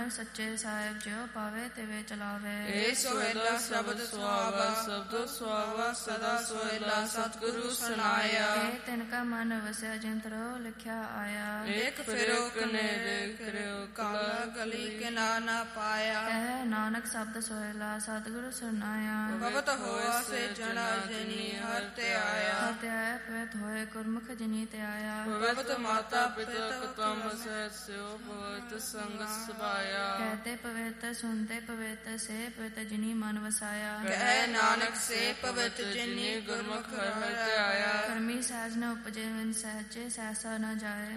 ਨਾਨਕ ਸੱਚੇ ਸਾਹਿਬ ਜਿਉ ਪਾਵੇ ਤਿਵੇਂ ਚਲਾਵੇ। ਏ ਸੋਹਿਲਾ ਸ਼ਬਦ ਸੁਹਾਵਾ, ਸ਼ਬਦੋ ਸੁਹਾਵਾ ਸਦਾ ਸੋਹਿਲਾ ਸਤਿਗੁਰੂ ਸੁਨਾਇਆ। ਏ ਤਿਨ ਕਾ ਮਨ ਵਸਿਆ ਜਿੰਤਰੋ ਲਿਖਿਆ ਆਇਆ। ਏਕ ਫਿਰੋ ਕਨੇਰੇ ਫਿਰਿਓ ਕਾਲਾ ਗਲੀ ਕਿਨਾ ਨਾ ਪਾਇਆ। ਕਹਿ ਨਾਨਕ ਸ਼ਬਦ ਸੋਹਿਲਾ ਸਤਿਗੁਰੂ ਸੁਨਾਇਆ। ਭਗਤ ਹੋਆ ਸੇ ਜਣਾ ਜਨੀ ਹਰ ਤੇ ਆਇਆ। ਹਰ ਤੇ ਆਇਆ ਪਵਿੱਤ ਹੋਏ ਗੁਰਮੁਖ ਜਿਨੀ ਤੇ ਆਇਆ। ਭਗਤ ਮਾਤਾ ਪਿਤਾ ਕਤਮ ਸਹਿ ਸਿਓ ਭਗਤ ਸੰਗ ਸਭਾਇਆ। ਕਹਤੇ ਪਵਿੱਤ ਸੁਨਤੇ ਪਵਿੱਤ ਸੇ ਪਵਿੱਤ ਜਿਨੀ ਮਨ ਵਸਾਇਆ। ਕਹਿ ਨਾਨਕ ਸੇ ਪਵਿੱਤ ਜਿਨੀ ਗੁਰਮੁਖ ਹਰਿ ਤੇ ਆਇਆ। ਕਰਮੀ ਸਹਿਜ ਨ ਉਪਜੇ ਵਿਨ ਸਹਿਜੇ ਸਹਿਸਾ ਨ ਜਾਏ।